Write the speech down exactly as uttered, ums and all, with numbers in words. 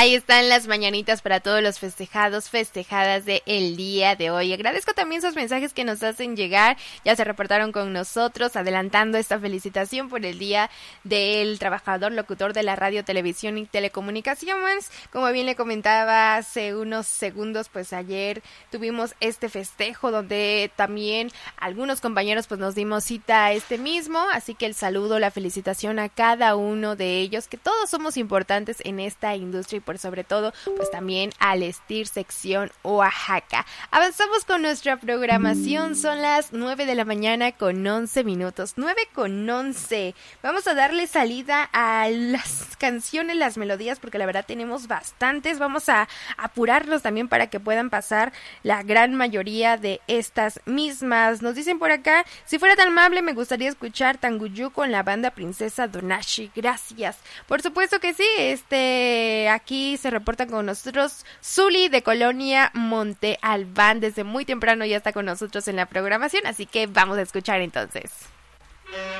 Ahí están las mañanitas para todos los festejados, festejadas del día de hoy. Agradezco también sus mensajes que nos hacen llegar, ya se reportaron con nosotros, adelantando esta felicitación por el Día del Trabajador Locutor de la Radio, Televisión y Telecomunicaciones. Como bien le comentaba hace unos segundos, pues ayer tuvimos este festejo donde también algunos compañeros pues nos dimos cita a este mismo, así que el saludo, la felicitación a cada uno de ellos, que todos somos importantes en esta industria y por sobre todo, pues también al Estir Sección Oaxaca. Avanzamos con nuestra programación, son las nueve de la mañana con once minutos, nueve con once. Vamos a darle salida a las canciones, las melodías, porque la verdad tenemos bastantes. Vamos a apurarlos también para que puedan pasar la gran mayoría de estas mismas. Nos dicen por acá, si fuera tan amable, me gustaría escuchar Tanguyú con la banda Princesa Donashi. Gracias. Por supuesto que sí, este, aquí Aquí se reporta con nosotros Zuli de Colonia Monte Albán. Desde muy temprano ya está con nosotros en la programación, así que vamos a escuchar entonces.